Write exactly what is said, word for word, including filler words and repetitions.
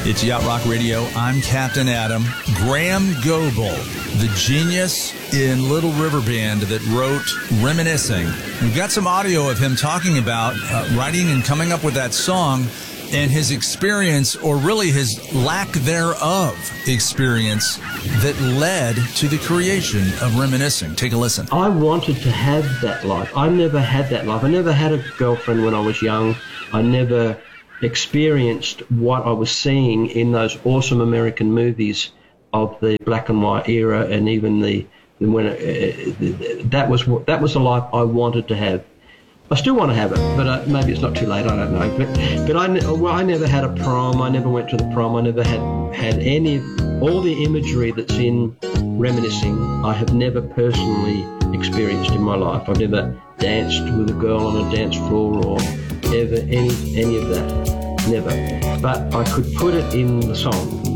It's Yacht Rock Radio. I'm Captain Adam. Graham Goebel, the genius in Little River Band that wrote Reminiscing. We've got some audio of him talking about uh, writing and coming up with that song and his experience, or really his lack thereof experience, that led to the creation of Reminiscing. Take a listen. I wanted to have that life. I never had that life. I never had a girlfriend when I was young. I never experienced what I was seeing in those awesome American movies of the black and white era, and even the when it, that was what that was the life I wanted to have. I still want to have it, but uh, maybe it's not too late. I don't know. But but I well, I never had a prom. I never went to the prom. I never had had any all the imagery that's in Reminiscing. I have never personally experienced in my life. I've never danced with a girl on a dance floor or ever any any of that. Never. But I could put it in the song.